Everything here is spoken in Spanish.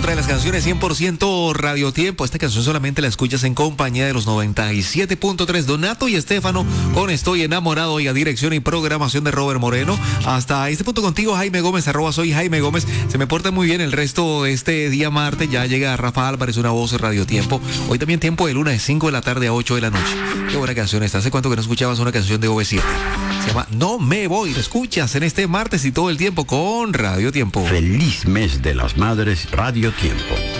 Otra de las canciones 100% Radio Tiempo. Esta canción solamente la escuchas en compañía de los 97.3. Donato y Estefano con Estoy Enamorado, y a dirección y programación de Robert Moreno. Hasta este punto contigo, Jaime Gómez, @soy Jaime Gómez. Se me porta muy bien el resto de este día martes. Ya llega Rafa Álvarez, una voz de Radio Tiempo. Hoy también tiempo de luna de 5 de la tarde a 8 de la noche. Qué buena canción esta. ¿Hace cuánto que no escuchabas una canción de OV7? Se llama No Me Voy. Lo escuchas en este martes y todo el tiempo con Radio Tiempo. Feliz mes de las madres, Radio Tiempo.